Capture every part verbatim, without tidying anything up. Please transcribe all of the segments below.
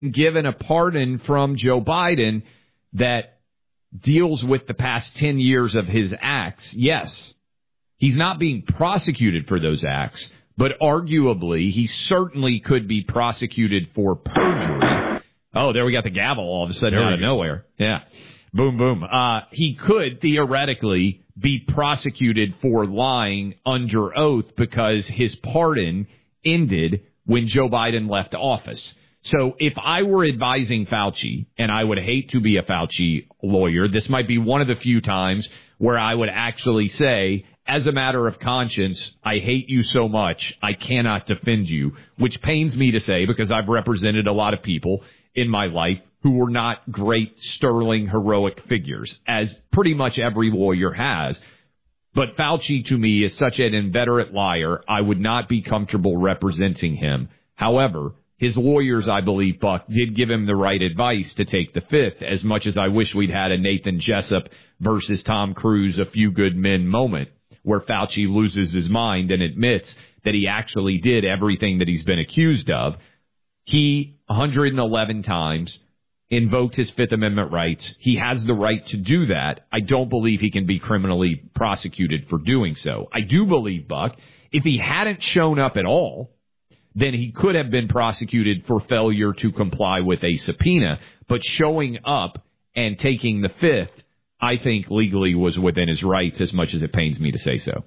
given a pardon from Joe Biden that deals with the past ten years of his acts, yes, he's not being prosecuted for those acts, but arguably he certainly could be prosecuted for perjury. Oh, there we got the gavel all of a sudden out of nowhere. Yeah. Boom, boom. Uh, he could theoretically be prosecuted for lying under oath because his pardon ended when Joe Biden left office. So if I were advising Fauci, and I would hate to be a Fauci lawyer, this might be one of the few times where I would actually say, as a matter of conscience, I hate you so much, I cannot defend you, which pains me to say because I've represented a lot of people in my life who were not great, sterling, heroic figures, as pretty much every lawyer has. But Fauci, to me, is such an inveterate liar, I would not be comfortable representing him. However, his lawyers, I believe, Buck, did give him the right advice to take the fifth, as much as I wish we'd had a Nathan Jessup versus Tom Cruise, a few good men moment, where Fauci loses his mind and admits that he actually did everything that he's been accused of. He, one hundred eleven times, invoked his Fifth Amendment rights. He has the right to do that. I don't believe he can be criminally prosecuted for doing so. I do believe, Buck, if he hadn't shown up at all, then he could have been prosecuted for failure to comply with a subpoena. But showing up and taking the fifth, I think legally was within his rights, as much as it pains me to say so.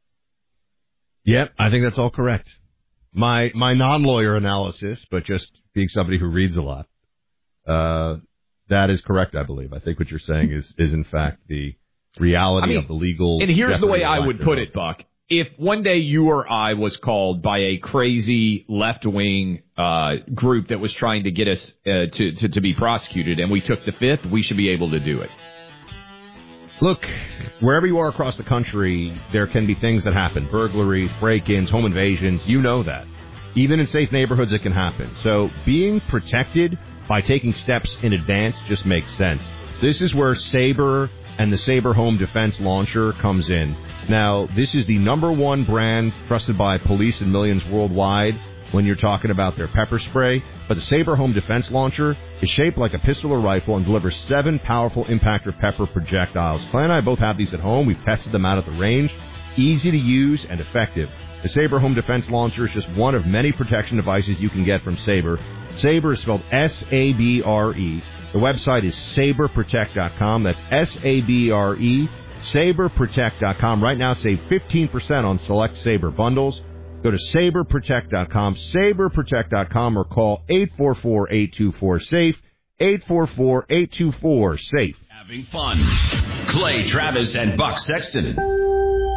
Yep, I think that's all correct. My my non-lawyer analysis, but just being somebody who reads a lot, uh, that is correct, I believe. I think what you're saying is, is in fact, the reality I mean, of the legal... And here's the way I would put it, Buck. If one day you or I was called by a crazy left-wing uh, group that was trying to get us uh, to, to, to be prosecuted and we took the fifth, we should be able to do it. Look, wherever you are across the country, there can be things that happen. Burglaries, break-ins, home invasions, you know that. Even in safe neighborhoods, it can happen. So being protected by taking steps in advance just makes sense. This is where Sabre and the Sabre Home Defense Launcher comes in. Now, this is the number one brand trusted by police and millions worldwide when you're talking about their pepper spray. But the Sabre Home Defense Launcher is shaped like a pistol or rifle and delivers seven powerful impactor pepper projectiles. Clay and I both have these at home. We've tested them out at the range. Easy to use and effective. The Sabre Home Defense Launcher is just one of many protection devices you can get from Sabre. Sabre is spelled S A B R E. The website is sabre protect dot com. That's S A B R E, sabre protect dot com. Right now, save fifteen percent on select Sabre bundles. Go to sabre protect dot com, sabre protect dot com, or call eight four four, eight two four, SAFE, eight four four, eight two four, SAFE. Having fun. Clay Travis and Buck Sexton.